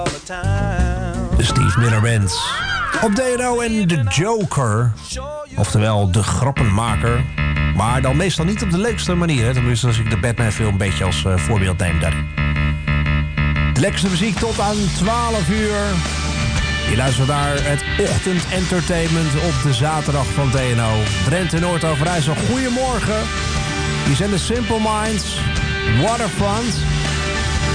De Steve Miller Band. Op DNO en The Joker. Oftewel de grappenmaker. Maar dan meestal niet op de leukste manier. Hè? Tenminste als ik de Batman film een beetje als voorbeeld neem daarin. De lekkerste muziek tot aan 12 uur. Je luistert naar het ochtendentertainment op de zaterdag van DNO. Drenthe Noord-Overijssel, goedemorgen. Hier zijn de Simple Minds, Waterfront.